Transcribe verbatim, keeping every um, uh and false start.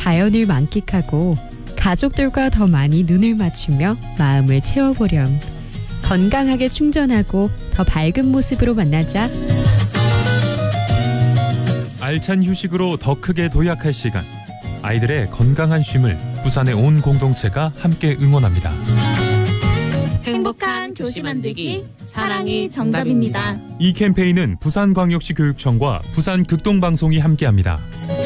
자연을 만끽하고 가족들과 더 많이 눈을 맞추며 마음을 채워보렴. 건강하게 충전하고 더 밝은 모습으로 만나자. 알찬 휴식으로 더 크게 도약할 시간. 아이들의 건강한 쉼을 부산의 온 공동체가 함께 응원합니다. 행복한 교시 만들기, 사랑이 정답입니다. 이 캠페인은 부산광역시 교육청과 부산극동방송이 함께합니다.